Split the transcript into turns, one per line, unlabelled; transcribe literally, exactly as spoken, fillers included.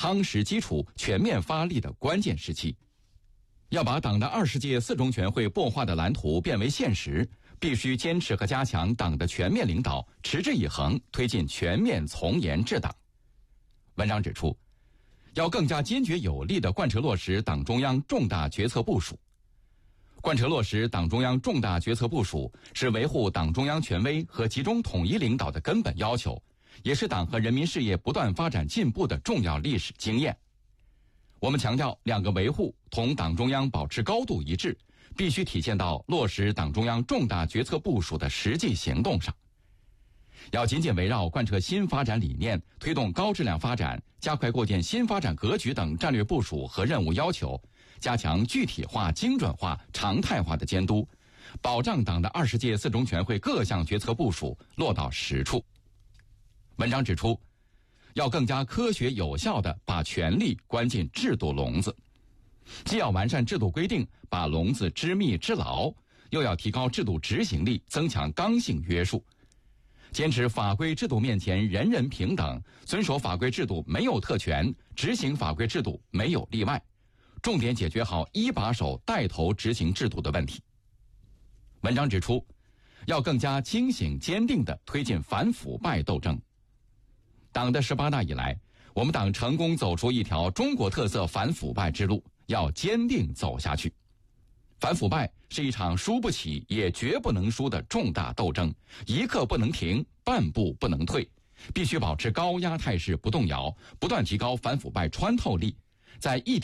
夯实基础、全面发力的关键时期。要把党的二十届四中全会擘画的蓝图变为现实，必须坚持和加强党的全面领导，持之以恒推进全面从严治党。文章指出，要更加坚决有力地贯彻落实党中央重大决策部署。贯彻落实党中央重大决策部署是维护党中央权威和集中统一领导的根本要求，也是党和人民事业不断发展进步的重要历史经验。我们强调，两个维护同党中央保持高度一致，必须体现到落实党中央重大决策部署的实际行动上。要紧紧围绕贯彻新发展理念、推动高质量发展、加快构建新发展格局等战略部署和任务要求，加强具体化、精准化、常态化的监督，保障党的二十届四中全会各项决策部署落到实处。文章指出，要更加科学有效地把权力关进制度笼子，既要完善制度规定，把笼子织密织牢，又要提高制度执行力，增强刚性约束。坚持法规制度面前人人平等，遵守法规制度没有特权，执行法规制度没有例外，重点解决好一把手带头执行制度的问题。文章指出，要更加清醒坚定地推进反腐败斗争。党的十八大以来，我们党成功走出一条中国特色反腐败之路，要坚定走下去。反腐败是一场输不起也绝不能输的重大斗争，一刻不能停，半步不能退，必须保持高压态势不动摇，不断提高反腐败穿透力，在一